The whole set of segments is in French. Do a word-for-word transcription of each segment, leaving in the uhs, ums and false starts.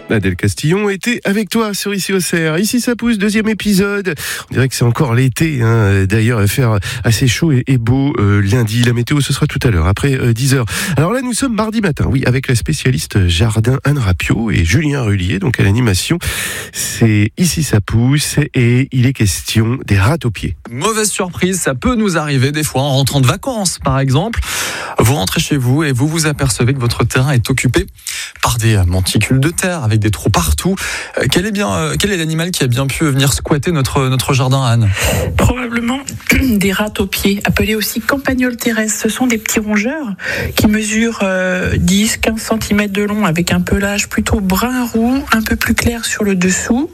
Adèle Castillon était avec toi sur Ici au Cerf. Ici ça pousse, deuxième épisode. On dirait que c'est encore l'été, hein. D'ailleurs, il va faire assez chaud et, et beau euh, lundi. La météo, ce sera tout à l'heure, après euh, dix heures. Alors là, nous sommes mardi matin, oui, avec la spécialiste jardin Anne Rapio et Julien Rullier, donc à l'animation. C'est Ici ça pousse et il est question des rats-aux-pieds. Mauvaise surprise, ça peut nous arriver des fois en rentrant de vacances, par exemple. Vous rentrez chez vous et vous vous apercevez que votre terrain est occupé par des monticules de terre avec des trous partout. Euh, quel est bien, euh, quel est l'animal qui a bien pu venir squatter notre notre jardin, Anne ? Probablement des rats-aux-pieds, appelés aussi campagnols terrestres. Ce sont des petits rongeurs qui mesurent euh, dix à quinze centimètres de long avec un pelage plutôt brun roux, un peu plus clair sur le dessous,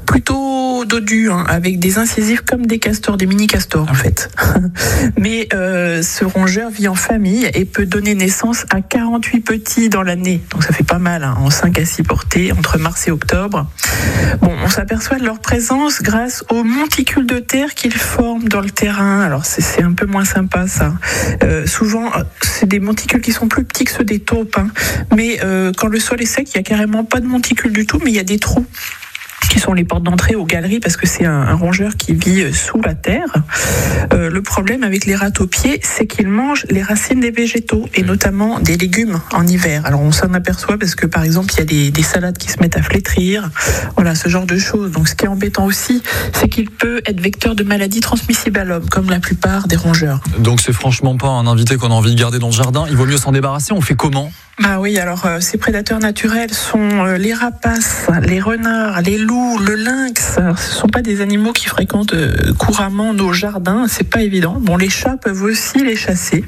plutôt dodu, hein, avec des incisives comme des castors, des mini-castors en fait. Mais euh, ce rongeur vit en famille et peut donner naissance à quarante-huit petits dans l'année. Donc ça fait pas mal, hein, en cinq à six portées entre mars et octobre. Bon, on s'aperçoit de leur présence grâce aux monticules de terre qu'ils forment dans le terrain. Alors c'est, c'est un peu moins sympa ça. Euh, souvent, c'est des monticules qui sont plus petits que ceux des taupes, hein. Mais euh, quand le sol est sec, il y a carrément pas de monticules du tout, mais il y a des trous qui sont les portes d'entrée aux galeries parce que c'est un, un rongeur qui vit sous la terre. Euh, le problème avec les rats-aux-pieds, c'est qu'ils mangent les racines des végétaux et notamment des légumes en hiver. Alors on s'en aperçoit parce que par exemple il y a des, des salades qui se mettent à flétrir, voilà, ce genre de choses. Donc ce qui est embêtant aussi, c'est qu'il peut être vecteur de maladies transmissibles à l'homme, comme la plupart des rongeurs. Donc c'est franchement pas un invité qu'on a envie de garder dans le jardin. Il vaut mieux s'en débarrasser. On fait comment ? Ah oui, alors euh, ces prédateurs naturels sont euh, les rapaces, les renards, les loups, le lynx. Ce ne sont pas des animaux qui fréquentent euh, couramment nos jardins, c'est pas évident. Bon, les chats peuvent aussi les chasser.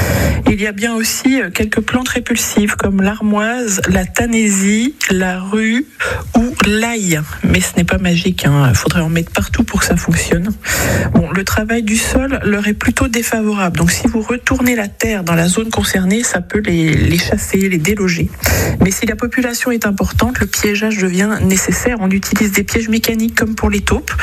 Il y a bien aussi euh, quelques plantes répulsives comme l'armoise, la tanésie, la rue ou l'ail. Mais ce n'est pas magique, hein. Il faudrait en mettre partout pour que ça fonctionne. Bon, le travail du sol leur est plutôt défavorable. Donc si vous retournez la terre dans la zone concernée, ça peut les, les chasser, les déloger. Mais si la population est importante, le piégeage devient nécessaire. On utilise des pièges mécaniques comme pour les taupes.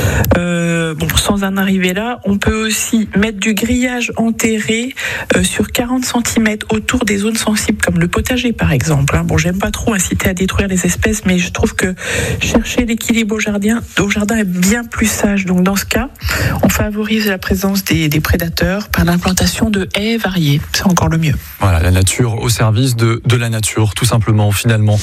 Euh, bon, sans en arriver là, on peut aussi mettre du grillage enterré euh, sur quarante centimètres autour des zones sensibles, comme le potager par exemple. Bon, j'aime pas trop inciter à détruire les espèces, mais je trouve que chercher l'équilibre au jardin, au jardin est bien plus sage. Donc dans ce cas, on favorise la présence des, des prédateurs par l'implantation de haies variées. C'est encore le mieux. Voilà, la nature au service de, de la nature, tout simplement, finalement.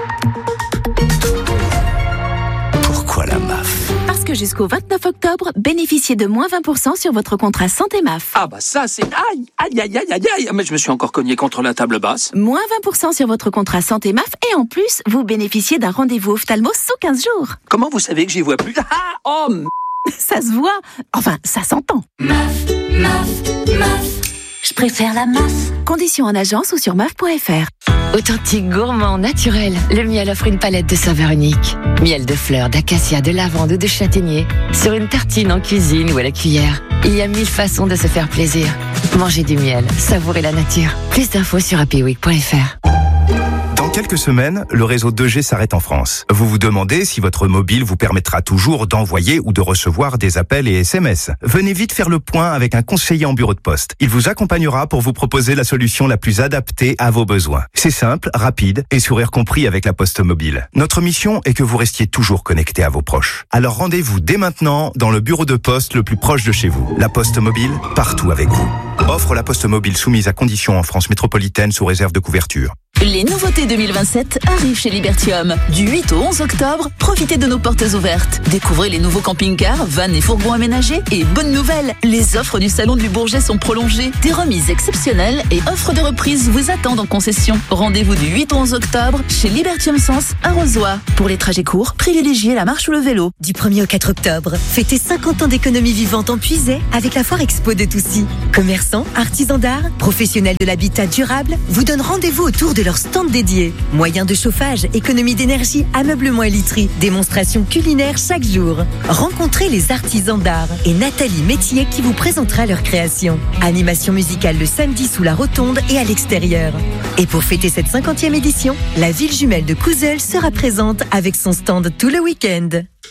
Pourquoi la M A F ? Parce que jusqu'au vingt-neuf octobre, bénéficiez de moins vingt pour cent sur votre contrat Santé M A F. Ah bah ça c'est... Aïe, aïe, aïe, aïe, aïe, aïe. Mais je me suis encore cogné contre la table basse. Moins vingt pour cent sur votre contrat Santé M A F et en plus, vous bénéficiez d'un rendez-vous ophtalmo sous quinze jours. Comment vous savez que j'y vois plus ? Ah, oh m... Ça se voit. Enfin, ça s'entend. M A F, M A F, M A F. Je préfère la M A F. Conditions en agence ou sur M A F point F R. Authentique, gourmand, naturel, le miel offre une palette de saveurs uniques. Miel de fleurs, d'acacia, de lavande ou de châtaignier. Sur une tartine, en cuisine ou à la cuillère. Il y a mille façons de se faire plaisir. Mangez du miel, savourez la nature. Plus d'infos sur happy week point F R. Dans quelques semaines, le réseau deux G s'arrête en France. Vous vous demandez si votre mobile vous permettra toujours d'envoyer ou de recevoir des appels et S M S. Venez vite faire le point avec un conseiller en bureau de poste. Il vous accompagnera pour vous proposer la solution la plus adaptée à vos besoins. C'est simple, rapide et sourire compris avec la Poste Mobile. Notre mission est que vous restiez toujours connecté à vos proches. Alors rendez-vous dès maintenant dans le bureau de poste le plus proche de chez vous. La Poste Mobile, partout avec vous. Offre la Poste Mobile soumise à conditions en France métropolitaine sous réserve de couverture. Les nouveautés deux mille vingt-sept arrivent chez Libertium. Du huit au onze octobre, profitez de nos portes ouvertes. Découvrez les nouveaux camping-cars, vannes et fourgons aménagés. Et bonne nouvelle, les offres du Salon du Bourget sont prolongées. Des remises exceptionnelles et offres de reprise vous attendent en concession. Rendez-vous du huit au onze octobre chez Libertium Sens à Rozoy. Pour les trajets courts, privilégiez la marche ou le vélo. Du premier au quatre octobre, fêtez cinquante ans d'économie vivante en Puisay avec la foire expo de Toussy. Commerçants, artisans d'art, professionnels de l'habitat durable vous donnent rendez-vous autour de leur stand dédié. Moyens de chauffage, économie d'énergie, ameublement et literie, démonstrations culinaires chaque jour. Rencontrez les artisans d'art et Nathalie Métier qui vous présentera leur création. Animation musicale le samedi sous la rotonde et à l'extérieur. Et pour fêter cette cinquantième édition, la ville jumelle de Couzeul sera présente avec son stand tout le week-end.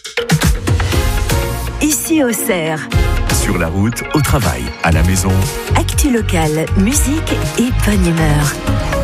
Ici au Cerf. Sur la route, au travail, à la maison. Actu locale, musique et bonne humeur.